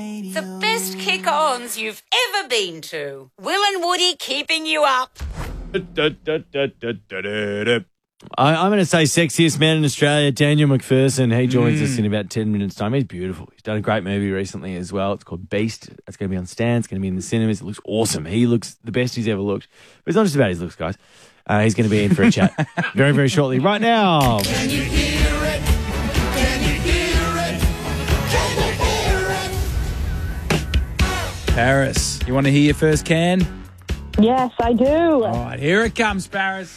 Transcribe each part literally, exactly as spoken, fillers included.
The best kick-ons you've ever been to. Will and Woody keeping you up. I, I'm going to say sexiest man in Australia, Daniel McPherson. He joins mm. us in about ten minutes' time. He's beautiful. He's done a great movie recently as well. It's called Beast. It's going to be on Stan. It's going to be in the cinemas. It looks awesome. He looks the best he's ever looked. But it's not just about his looks, guys. Uh, he's going to be in for a chat very, very shortly. Right now. Can you hear it? Can you hear it? Can you hear it? Paris, you want to hear your first can? Yes, I do. All right, here it comes, Paris.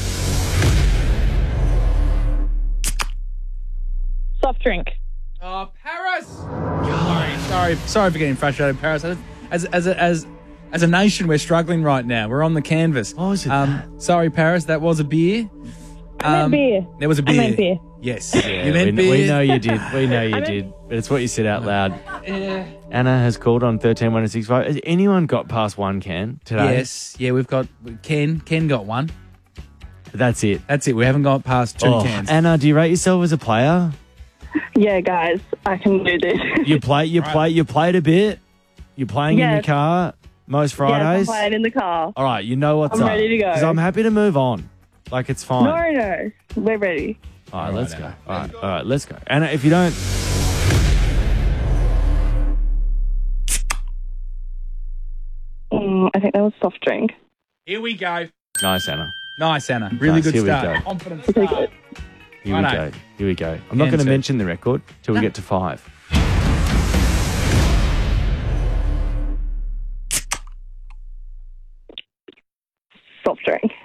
Soft drink. Oh, Paris! Sorry, sorry, sorry for getting frustrated, Paris. As as a, as as a nation, we're struggling right now. We're on the canvas. What was it? Um, sorry, Paris. That was a beer. I meant Um, beer. There was a beer. I meant beer. Yes, Yeah, you meant we, beer. we know you did. We know you meant- did. But it's what you said out loud. Yeah. Anna has called on thirteen one six five. Has anyone got past one can today? Yes, yeah, we've got Ken. Ken got one. That's it. That's it. We haven't got past two Oh, cans. Anna, do you rate yourself as a player? Yeah, guys, I can do this. You play. You play. You played a bit. You're playing in your Yes. car most Yes, I'm Fridays. playing in the car. All right, you know what's I'm up. ready to go. Because I'm happy to move on. Like it's fine. No, no, we're ready. All right, All let's right, go. Anna. All right, all right, let's go. Anna, if you don't, Mm, I think that was soft drink. Here we go. nice, Anna. Nice, Anna. Really Nice, good here we start. go. Confident Take start. it. Here we Righto. go. Here we go. I'm not Can going to two. mention the record till we get to five. Soft drink.